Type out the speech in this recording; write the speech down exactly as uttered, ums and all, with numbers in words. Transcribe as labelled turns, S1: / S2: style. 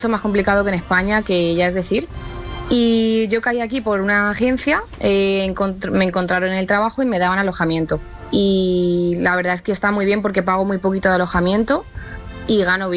S1: más complicado que en España, que ya es decir. Y yo caí aquí por una agencia, eh, encont- me encontraron en el trabajo y me daban alojamiento. Y la verdad es que está muy bien porque pago muy poquito de alojamiento y gano bien.